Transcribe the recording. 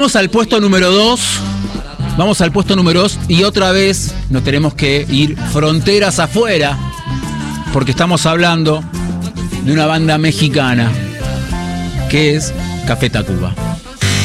Vamos al puesto número 2. Vamos al puesto número 2 y otra vez nos tenemos que ir fronteras afuera, porque estamos hablando de una banda mexicana que es Café Tacuba.